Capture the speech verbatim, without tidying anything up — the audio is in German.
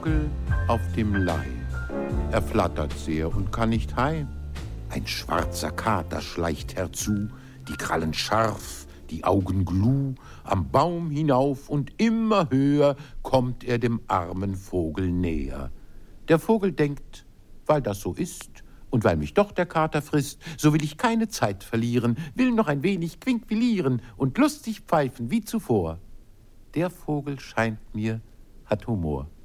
Vogel auf dem Leim. Er flattert sehr und kann nicht heim. Ein schwarzer Kater schleicht herzu, die Krallen scharf, die Augen gluh, am Baum hinauf und immer höher kommt er dem armen Vogel näher. Der Vogel denkt, weil das so ist und weil mich doch der Kater frisst, so will ich keine Zeit verlieren, will noch ein wenig quinkvilieren und lustig pfeifen wie zuvor. Der Vogel scheint mir, hat Humor.